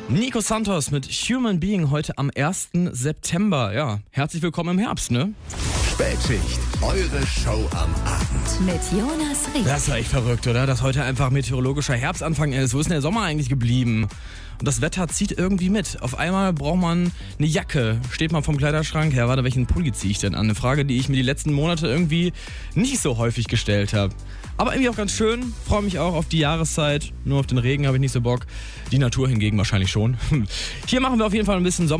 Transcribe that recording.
Nico Santos mit Human Being heute am 1. September. Ja, herzlich willkommen im Herbst, ne? Spätschicht, eure Show am Abend. Mit Jonas Rieck. Das ist echt verrückt, oder? Dass heute einfach meteorologischer Herbstanfang ist. Wo ist denn der Sommer eigentlich geblieben? Und das Wetter zieht irgendwie mit. Auf einmal braucht man eine Jacke. Steht man vom Kleiderschrank. Ja, warte, welchen Pulli ziehe ich denn an? Eine Frage, die ich mir die letzten Monate irgendwie nicht so häufig gestellt habe. Aber irgendwie auch ganz schön. Freue mich auch auf die Jahreszeit. Nur auf den Regen habe ich nicht so Bock. Die Natur hingegen wahrscheinlich schon. Hier machen wir auf jeden Fall ein bisschen Sommer.